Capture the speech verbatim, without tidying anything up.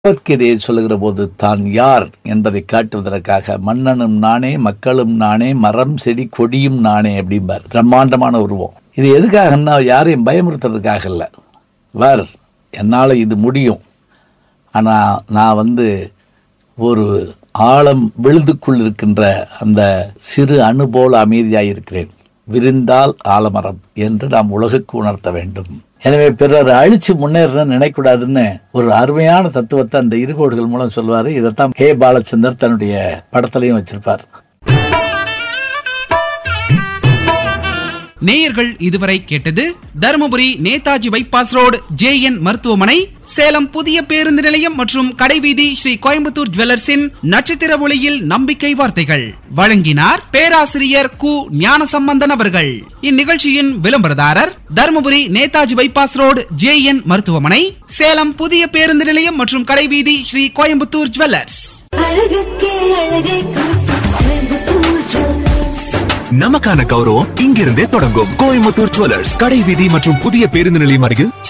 பகவத்கீதையை சொல்லுகிற போது தான் யார் என்பதை காட்டுவதற்காக மன்னனும் நானே, மக்களும் நானே, மரம் செடி கொடியும் நானே அப்படிம்பார். பிரம்மாண்டமான உருவம். இது எதுக்காகன்னா யாரையும் பயமுறுத்துறதுக்காக இல்லை. வர் என்னால் இது முடியும், ஆனால் நான் வந்து ஒரு ஆழம் விழுதுக்குள் இருக்கின்ற அந்த சிறு அணு போல அமைதியாக இருக்கிறேன். விரிந்தால் ஆலமரம் என்று நாம் உலகுக்கு உணர்த்த வேண்டும். எனவே பிறர் அழிச்சு முன்னேறணும்னு நினைக்கூடாதுன்னு ஒரு அருமையான தத்துவத்தை அந்த இருகோடுகள் மூலம் சொல்வாரு. இதைத்தான் கே பாலச்சந்தர் தன்னுடைய படத்திலையும் வச்சிருப்பார். நேயர்கள் இதுவரை கேட்டது Dharmapuri Netaji bypass road J N மருத்துவமனை, சேலம் புதிய பேருந்து நிலையம் மற்றும் கடைவீதி ஸ்ரீ கோயம்புத்தூர் ஜுவல்லர்ஸின் நட்சத்திர ஒளியில் நம்பிக்கை வார்த்தைகள். வழங்கினார் பேராசிரியர் கு ஞானசம்பந்தன் அவர்கள். இந்நிகழ்ச்சியின் விளம்பரதாரர் Dharmapuri Netaji bypass road J N மருத்துவமனை, சேலம் புதிய பேருந்து நிலையம் மற்றும் கடைவீதி ஸ்ரீ கோயம்புத்தூர் ஜுவல்லர்ஸ். நமக்கான கௌரவம் இங்கிருந்தே தொடங்கும். கோயம்புத்தூர் ஜுவல்லர்ஸ், கடைவீதி மற்றும் புதிய பேருந்து நிலையம் அருகில்,